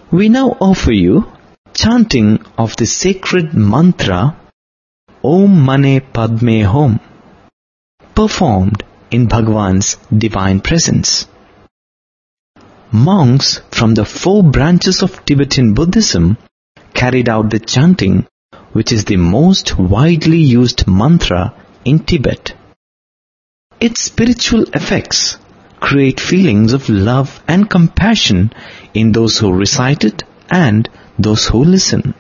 We now offer you chanting of the sacred mantra Om Mane Padme Hum, performed in Bhagwan's divine presence. Monks from the 4 branches of Tibetan Buddhism carried out the chanting, which is the most widely used mantra in Tibet. Its spiritual effects create feelings of love and compassion in those who recite it and those who listen.